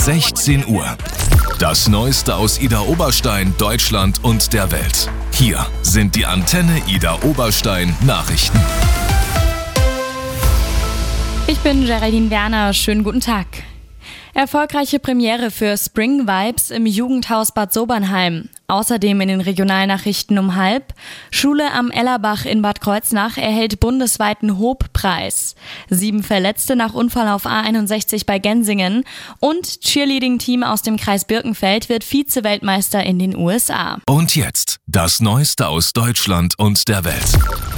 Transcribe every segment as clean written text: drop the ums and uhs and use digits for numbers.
16 Uhr. Das Neueste aus Idar Oberstein, Deutschland und der Welt. Hier sind die Antenne Idar Oberstein Nachrichten. Ich bin Geraldine Werner, schönen guten Tag. Erfolgreiche Premiere für Spring Vibes im Jugendhaus Bad Sobernheim. Außerdem in den Regionalnachrichten um 12:30. Schule am Ellerbach in Bad Kreuznach erhält bundesweiten Hobpreis. 7 Verletzte nach Unfall auf A61 bei Gensingen. Und Cheerleading-Team aus dem Kreis Birkenfeld wird Vize-Weltmeister in den USA. Und jetzt das Neueste aus Deutschland und der Welt.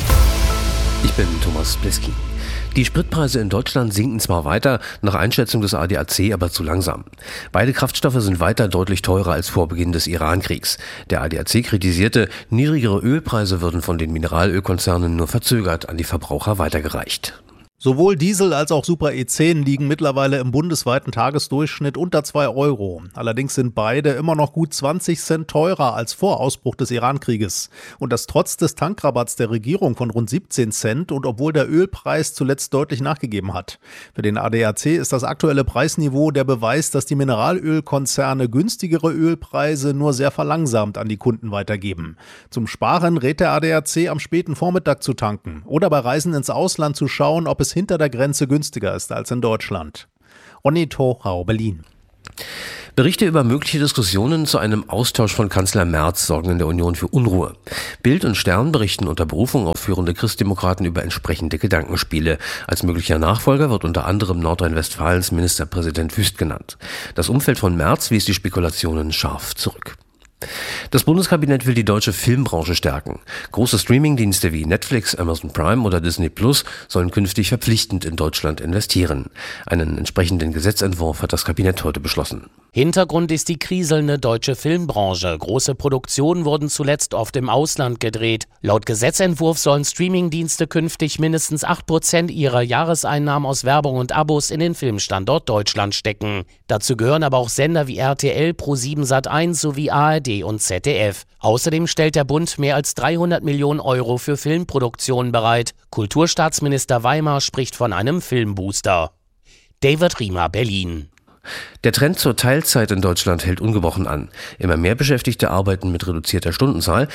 Ich bin Thomas Bliski. Die Spritpreise in Deutschland sinken zwar weiter, nach Einschätzung des ADAC aber zu langsam. Beide Kraftstoffe sind weiter deutlich teurer als vor Beginn des Iran-Kriegs. Der ADAC kritisierte, niedrigere Ölpreise würden von den Mineralölkonzernen nur verzögert an die Verbraucher weitergereicht. Sowohl Diesel als auch Super E10 liegen mittlerweile im bundesweiten Tagesdurchschnitt unter 2 Euro. Allerdings sind beide immer noch gut 20 Cent teurer als vor Ausbruch des Iran-Krieges. Und das trotz des Tankrabatts der Regierung von rund 17 Cent und obwohl der Ölpreis zuletzt deutlich nachgegeben hat. Für den ADAC ist das aktuelle Preisniveau der Beweis, dass die Mineralölkonzerne günstigere Ölpreise nur sehr verlangsamt an die Kunden weitergeben. Zum Sparen rät der ADAC am späten Vormittag zu tanken oder bei Reisen ins Ausland zu schauen, ob es hinter der Grenze günstiger ist als in Deutschland. Ronny Tochau, Berlin. Berichte über mögliche Diskussionen zu einem Austausch von Kanzler Merz sorgen in der Union für Unruhe. Bild und Stern berichten unter Berufung auf führende Christdemokraten über entsprechende Gedankenspiele. Als möglicher Nachfolger wird unter anderem Nordrhein-Westfalens Ministerpräsident Wüst genannt. Das Umfeld von Merz wies die Spekulationen scharf zurück. Das Bundeskabinett will die deutsche Filmbranche stärken. Große Streamingdienste wie Netflix, Amazon Prime oder Disney Plus sollen künftig verpflichtend in Deutschland investieren. Einen entsprechenden Gesetzentwurf hat das Kabinett heute beschlossen. Hintergrund ist die kriselnde deutsche Filmbranche. Große Produktionen wurden zuletzt oft im Ausland gedreht. Laut Gesetzentwurf sollen Streamingdienste künftig mindestens 8% ihrer Jahreseinnahmen aus Werbung und Abos in den Filmstandort Deutschland stecken. Dazu gehören aber auch Sender wie RTL, Pro7 Sat.1 sowie ARD und ZDF. Außerdem stellt der Bund mehr als 300 Millionen Euro für Filmproduktionen bereit. Kulturstaatsminister Weimar spricht von einem Filmbooster. David Riemer, Berlin. Der Trend zur Teilzeit in Deutschland hält ungebrochen an. Immer mehr Beschäftigte arbeiten mit reduzierter Stundenzahl.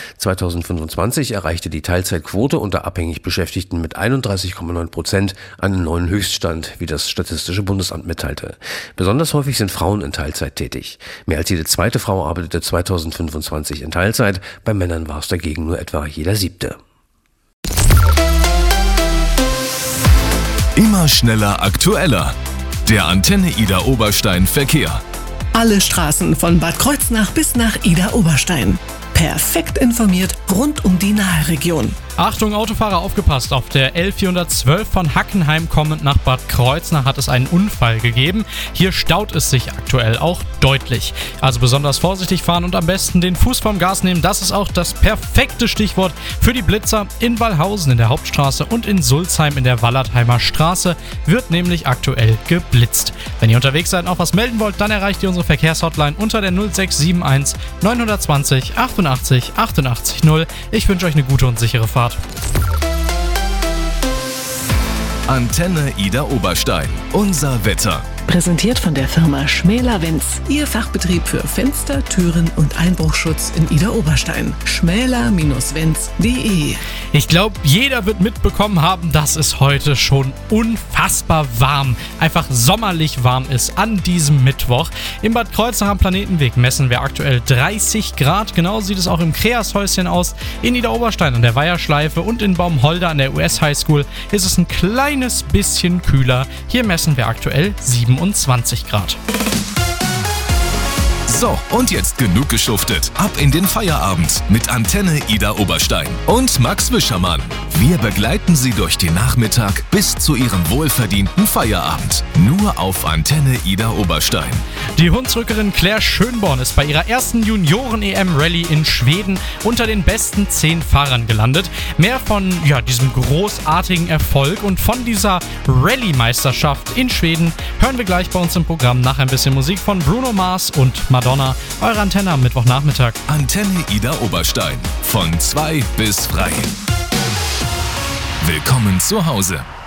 2025 erreichte die Teilzeitquote unter abhängig Beschäftigten mit 31,9% einen neuen Höchststand, wie das Statistische Bundesamt mitteilte. Besonders häufig sind Frauen in Teilzeit tätig. Mehr als jede zweite Frau arbeitete 2025 in Teilzeit. Bei Männern war es dagegen nur etwa jeder 7. Immer schneller, aktueller. Der Antenne Idar Oberstein Verkehr. Alle Straßen von Bad Kreuznach bis nach Idar Oberstein. Perfekt informiert rund um die Nahe-Region. Achtung Autofahrer, aufgepasst! Auf der L412 von Hackenheim kommend nach Bad Kreuznach hat es einen Unfall gegeben. Hier staut es sich aktuell auch deutlich. Also besonders vorsichtig fahren und am besten den Fuß vom Gas nehmen. Das ist auch das perfekte Stichwort für die Blitzer. In Wallhausen in der Hauptstraße und in Sulzheim in der Wallertheimer Straße wird nämlich aktuell geblitzt. Wenn ihr unterwegs seid und auch was melden wollt, dann erreicht ihr unsere Verkehrshotline unter der 0671 920 88 88 0. Ich wünsche euch eine gute und sichere Fahrt. Antenne Idar Oberstein. Unser Wetter. Präsentiert von der Firma Schmäler-Wenz. Ihr Fachbetrieb für Fenster, Türen und Einbruchschutz in Idar Oberstein. schmäler-wenz.de. Ich glaube, jeder wird mitbekommen haben, dass es heute schon unfassbar warm, einfach sommerlich warm ist an diesem Mittwoch. Im Bad Kreuznach am Planetenweg messen wir aktuell 30 Grad. Genau sieht es auch im Kreashäuschen aus. In Idar Oberstein an der Weiherschleife und in Baumholder an der US High School ist es ein kleines bisschen kühler. Hier messen wir aktuell 27 Grad. So, und jetzt genug geschuftet. Ab in den Feierabend mit Antenne Idar Oberstein und Max Wischermann. Wir begleiten Sie durch den Nachmittag bis zu Ihrem wohlverdienten Feierabend. Nur auf Antenne Idar Oberstein. Die Hunsrückerin Claire Schönborn ist bei ihrer ersten Junioren-EM-Rallye in Schweden unter den besten 10 Fahrern gelandet. Mehr von diesem großartigen Erfolg und von dieser Rallye-Meisterschaft in Schweden hören wir gleich bei uns im Programm nach ein bisschen Musik von Bruno Mars und Madonna. Eure Antenne am Mittwochnachmittag. Antenne Idar Oberstein. Von 2 bis frei. Willkommen zu Hause.